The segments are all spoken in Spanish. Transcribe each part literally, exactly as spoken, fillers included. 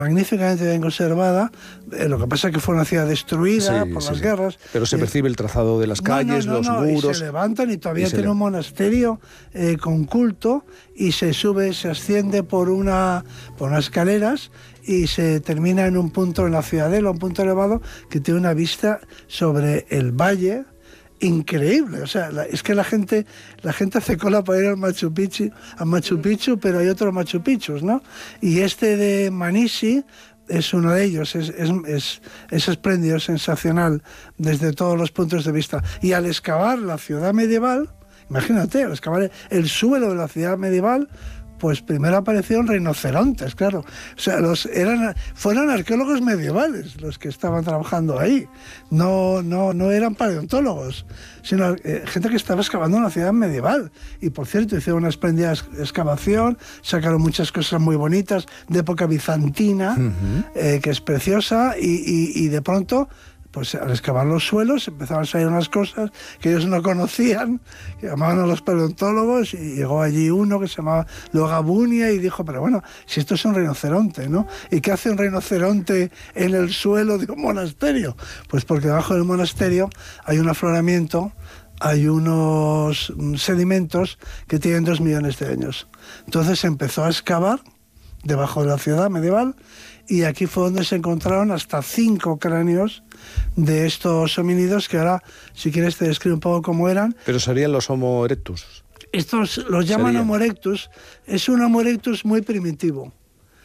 magníficamente bien conservada, eh, lo que pasa es que fue una ciudad destruida sí, por sí, las sí. guerras. Pero se eh, percibe el trazado de las calles, no, no, los no, muros. Y se levantan y todavía y tiene le... un monasterio eh, con culto, y se sube, se asciende por, una, por unas escaleras y se termina en un punto en la ciudadela, un punto elevado que tiene una vista sobre el valle increíble. O sea, la, es que la gente la gente hace cola para ir al Machu Picchu, a Machu Picchu, pero hay otros Machu Picchus, ¿no? Y este de Manisi es uno de ellos, es, es, es, es espléndido, es sensacional desde todos los puntos de vista. Y al excavar la ciudad medieval, imagínate, al excavar el suelo de la ciudad medieval, pues primero aparecieron rinocerontes, claro. O sea, los, eran, fueron arqueólogos medievales los que estaban trabajando ahí. No, no, no eran paleontólogos, sino eh, gente que estaba excavando una ciudad medieval. Y por cierto, hicieron una espléndida excavación, sacaron muchas cosas muy bonitas de época bizantina, uh-huh. eh, que es preciosa, y, y, y de pronto, pues al excavar los suelos empezaron a salir unas cosas que ellos no conocían, que llamaban a los paleontólogos, y llegó allí uno que se llamaba Logabunia y dijo, pero bueno, si esto es un rinoceronte, ¿no? ¿Y qué hace un rinoceronte en el suelo de un monasterio? Pues porque debajo del monasterio hay un afloramiento, hay unos sedimentos que tienen dos millones de años. Entonces se empezó a excavar debajo de la ciudad medieval, y aquí fue donde se encontraron hasta cinco cráneos de estos homínidos, que ahora, si quieres, te describo un poco cómo eran. Pero serían los Homo erectus. Estos los llaman ¿Serían? Homo erectus. Es un Homo erectus muy primitivo.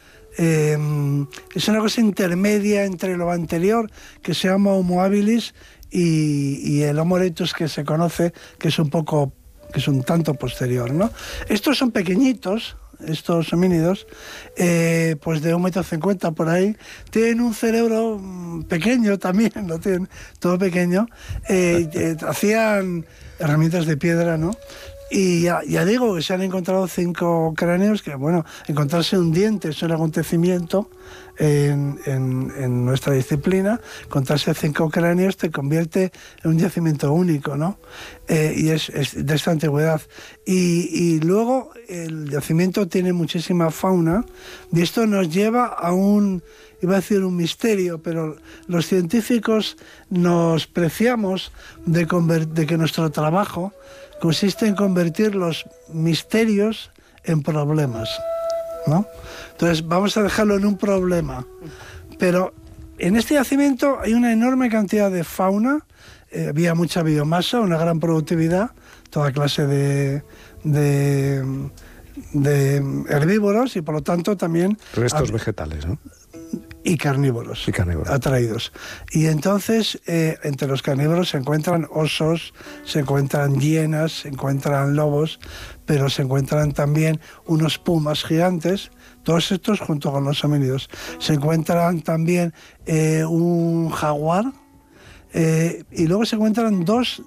Eh, es una cosa intermedia entre lo anterior, que se llama Homo habilis, y, y el Homo erectus que se conoce, que es un poco, que es un tanto posterior, ¿no? Estos son pequeñitos, estos homínidos, eh, pues de un metro cincuenta por ahí, tienen un cerebro pequeño también, lo tienen todo pequeño, eh, eh, hacían herramientas de piedra, ¿no? Y ya, ya digo que se han encontrado cinco cráneos, que bueno, encontrarse un diente es un acontecimiento en, en, en nuestra disciplina. Encontrarse cinco cráneos te convierte en un yacimiento único, ¿no? Eh, y es, es de esta antigüedad. Y, y luego el yacimiento tiene muchísima fauna, y esto nos lleva a un, iba a decir un misterio, pero los científicos nos preciamos de, conver- de que nuestro trabajo consiste en convertir los misterios en problemas, ¿no? Entonces vamos a dejarlo en un problema. Pero en este yacimiento hay una enorme cantidad de fauna, eh, había mucha biomasa, una gran productividad, toda clase de, de, de herbívoros, y por lo tanto también restos vegetales, ¿no? Y carnívoros, y carnívoros atraídos. Y entonces, eh, entre los carnívoros se encuentran osos, se encuentran hienas, se encuentran lobos, pero se encuentran también unos pumas gigantes, todos estos junto con los homínidos. Se encuentran también eh, un jaguar, Eh, y luego se encuentran dos,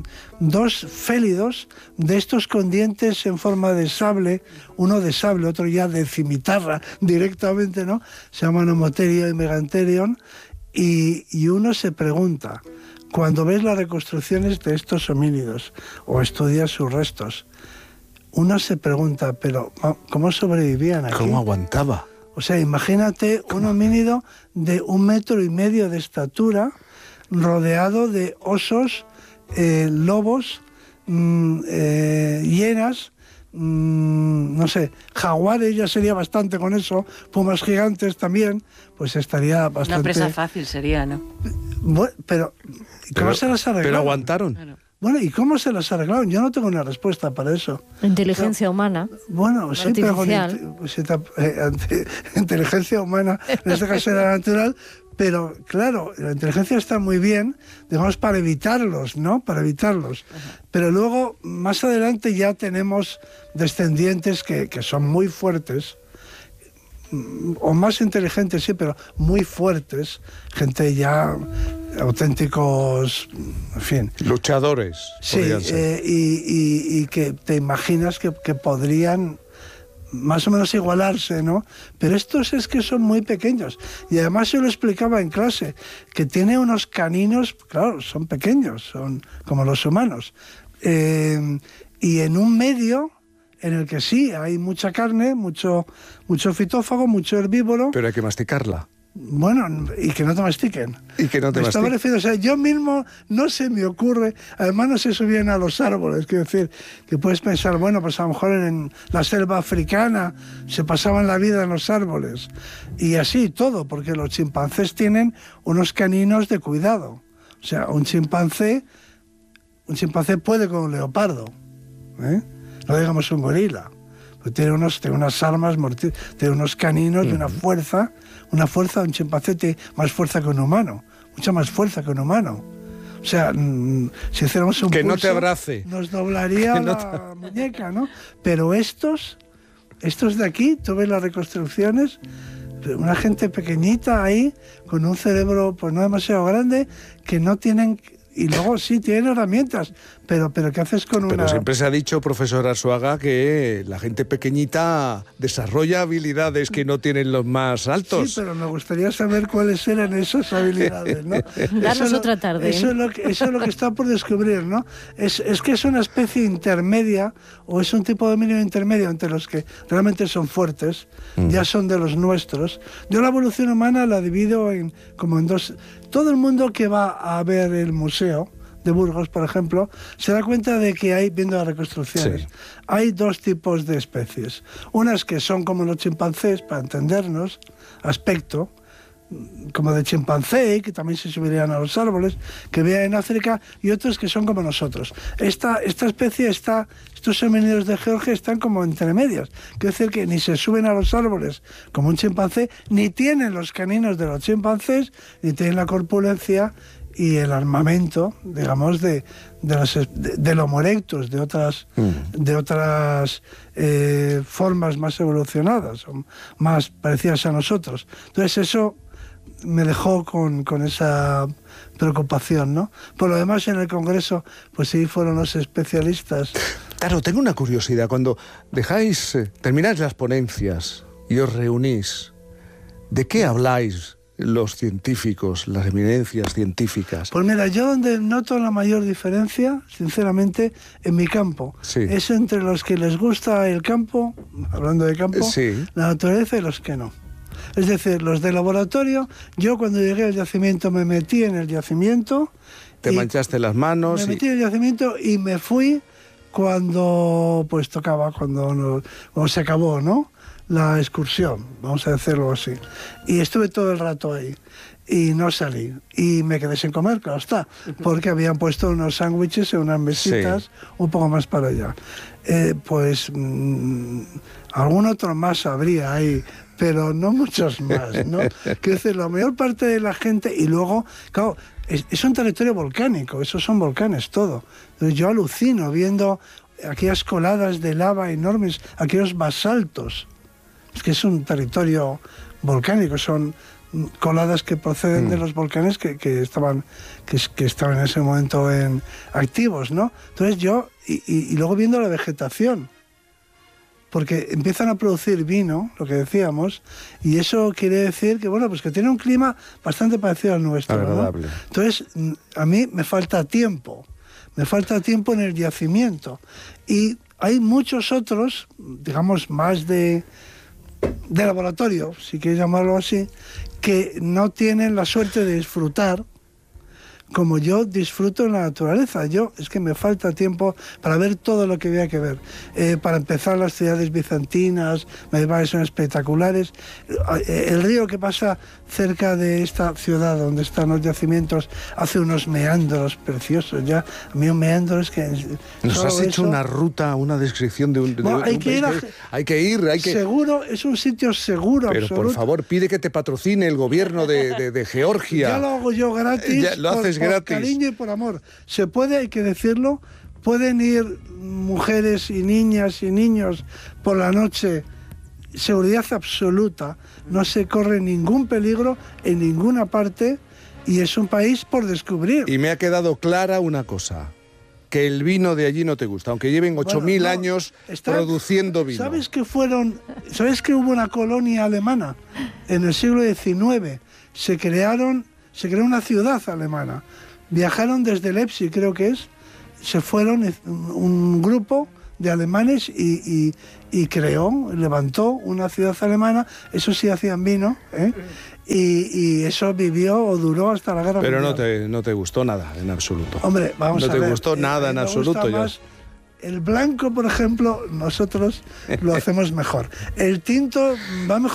dos félidos de estos con dientes en forma de sable, uno de sable, otro ya de cimitarra directamente, ¿no? Se llaman Homotheria y Megantherion, y, y uno se pregunta, cuando ves las reconstrucciones de estos homínidos o estudias sus restos, uno se pregunta, pero ¿cómo sobrevivían aquí? ¿Cómo aguantaba? O sea, imagínate un homínido de un metro y medio de estatura, rodeado de osos, eh, lobos, mmm, eh, hienas, mmm, no sé, jaguares, ya sería bastante con eso, pumas gigantes también, pues estaría bastante... Una presa fácil sería, ¿no? Bueno, pero ¿cómo pero, se las arreglaron? Pero aguantaron. Claro. Bueno, ¿y cómo se las arreglaron? Yo no tengo una respuesta para eso. Inteligencia pero, humana. Bueno, sí, pero con eh, inteligencia humana, en este caso era natural, pero claro, la inteligencia está muy bien, digamos, para evitarlos, ¿no? Para evitarlos. Uh-huh. Pero luego, más adelante ya tenemos descendientes que, que son muy fuertes, o más inteligentes, sí, pero muy fuertes, gente ya auténticos, en fin. Luchadores. Sí, eh, y, y, y que te imaginas que, que podrían más o menos igualarse, ¿no? Pero estos es que son muy pequeños. Y además yo lo explicaba en clase, que tiene unos caninos, claro, son pequeños, son como los humanos. Eh, y en un medio... en el que sí, hay mucha carne, mucho, mucho fitófago, mucho herbívoro. Pero hay que masticarla. Bueno, y que no te mastiquen. Y que no te me estaba mastiquen. refiriendo, o sea, yo mismo no se me ocurre, además no se subían a los árboles, quiero decir, que puedes pensar, bueno, pues a lo mejor en la selva africana se pasaban la vida en los árboles. Y así todo, porque los chimpancés tienen unos caninos de cuidado. O sea, un chimpancé, un chimpancé puede con un leopardo, ¿eh? No digamos un gorila. Tiene, unos, tiene unas armas, morti- tiene unos caninos de una fuerza, una fuerza, un chimpancé tiene más fuerza que un humano, mucha más fuerza que un humano. O sea, mmm, si hiciéramos un que pulso, no te abrace, nos doblaría no la te... muñeca, ¿no? Pero estos, estos de aquí, tú ves las reconstrucciones, una gente pequeñita ahí, con un cerebro pues no demasiado grande, que no tienen... Y luego sí, tienen herramientas, pero, pero ¿qué haces con Pero una...? siempre se ha dicho, profesor Arzuaga, que la gente pequeñita desarrolla habilidades que no tienen los más altos. Sí, pero me gustaría saber cuáles eran esas habilidades, ¿no? Darnos eso otra tarde. Eso, ¿eh? es lo que, eso es lo que está por descubrir, ¿no? Es, es que es una especie intermedia, o es un tipo de mínimo intermedio entre los que realmente son fuertes, mm. ya son de los nuestros. Yo la evolución humana la divido en, como en dos... Todo el mundo que va a ver el museo de Burgos, por ejemplo, se da cuenta de que hay, viendo las reconstrucciones, sí. hay dos tipos de especies. Unas que son como los chimpancés, para entendernos, aspecto, como de chimpancé, que también se subirían a los árboles, que vean en África, y otros que son como nosotros. Esta, esta especie está, estos homínidos de Georgia están como entre medias. Quiere decir que ni se suben a los árboles como un chimpancé, ni tienen los caninos de los chimpancés, ni tienen la corpulencia y el armamento, digamos, de, de los de, del Homo erectus, de otras, mm. de otras eh, formas más evolucionadas, o más parecidas a nosotros. Entonces eso me dejó con, con esa preocupación, ¿no? Por lo demás, en el Congreso, pues sí fueron los especialistas. Claro, tengo una curiosidad. Cuando dejáis, eh, termináis las ponencias y os reunís, ¿de qué habláis los científicos, las eminencias científicas? Pues mira, yo donde noto la mayor diferencia, sinceramente, en mi campo, sí. es entre los que les gusta el campo, hablando de campo, sí. la naturaleza y los que no. Es decir, los de laboratorio, yo cuando llegué al yacimiento me metí en el yacimiento. Te manchaste las manos. Me y... metí en el yacimiento y me fui cuando pues tocaba, cuando, no, cuando se acabó, ¿no? La excursión, vamos a decirlo así. Y estuve todo el rato ahí y no salí. Y me quedé sin comer, claro está, porque habían puesto unos sándwiches en unas mesitas sí. un poco más para allá. Eh, pues mmm, algún otro más habría ahí, pero no muchos más, ¿no? Quiero decir, la mayor parte de la gente, y luego, claro, es, es un territorio volcánico, esos son volcanes todo. Entonces yo alucino viendo aquellas coladas de lava enormes, aquellos basaltos. Es que es un territorio volcánico, son coladas que proceden mm. de los volcanes que, que, estaban, que, que estaban en ese momento en, activos, ¿no? Entonces yo, y, y, y luego viendo la vegetación, porque empiezan a producir vino, lo que decíamos, y eso quiere decir que, bueno, pues que tiene un clima bastante parecido al nuestro, agradable, ¿no? Entonces, a mí me falta tiempo, me falta tiempo en el yacimiento, y hay muchos otros, digamos, más de... de laboratorio, si quieres llamarlo así, que no tienen la suerte de disfrutar como yo disfruto en la naturaleza. Yo, es que me falta tiempo para ver todo lo que había que ver. Eh, para empezar, las ciudades bizantinas, me parecen espectaculares. El río que pasa cerca de esta ciudad donde están los yacimientos hace unos meandros preciosos. Ya, a mí un meandro es que... Nos has hecho eso... una ruta, una descripción de un... De bueno, un hay, que ir a... hay que ir, hay que... Seguro, es un sitio seguro, pero absoluto. por favor, pide que te patrocine el gobierno de, de, de Georgia. Ya lo hago yo gratis. Ya lo haces por, gratis. Por cariño y por amor. Se puede, hay que decirlo, pueden ir mujeres y niñas y niños por la noche, seguridad absoluta, no se corre ningún peligro en ninguna parte y es un país por descubrir. Y me ha quedado clara una cosa, que el vino de allí no te gusta, aunque lleven ocho mil bueno, no, años está, produciendo vino. ¿Sabes que fueron, sabes que hubo una colonia alemana en el siglo diecinueve? Se crearon, se creó una ciudad alemana. Viajaron desde Leipzig, creo que es, se fueron un grupo de alemanes y, y, y creó, levantó una ciudad alemana. Eso sí hacían vino, ¿eh? Y, y eso vivió o duró hasta la guerra Pero mundial. no te, no te gustó nada, en absoluto. Hombre, vamos no a ver. No te gustó eh, nada en me absoluto. gusta Yo. más el blanco, por ejemplo, nosotros lo hacemos mejor. El tinto va mejor.